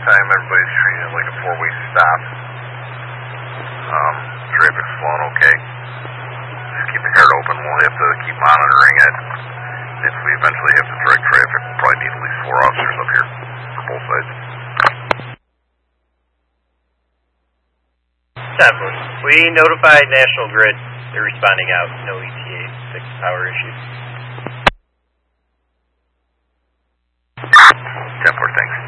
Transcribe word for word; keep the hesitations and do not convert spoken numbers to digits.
time everybody's treating it like a four-way stop. Um, traffic's flowing okay. Just keep your heart open. We'll have to keep monitoring it. If we eventually have to direct traffic, we'll probably need at least four officers up here for both sides. Seven. We notified National Grid. They're responding out. No E T A six power issues. ten four, thanks.